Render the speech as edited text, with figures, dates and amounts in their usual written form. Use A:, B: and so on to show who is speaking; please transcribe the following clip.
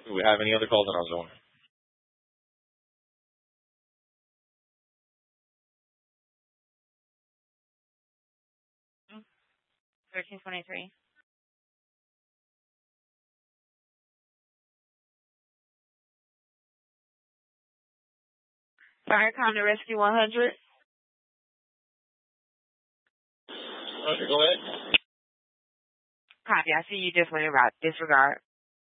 A: Do we have any other calls in our zone?
B: 1323. Fire County Rescue 100.
A: Okay, go ahead.
B: Copy. I see you just went about disregard.